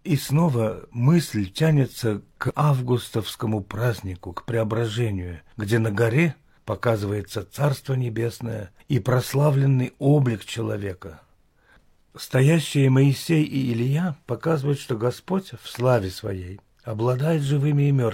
И снова мысль тянется к августовскому празднику, к преображению, где на горе показывается Царство Небесное и прославленный облик человека. Стоящие Моисей и Илия показывают, что Господь в славе Своей обладает живыми и мертвыми.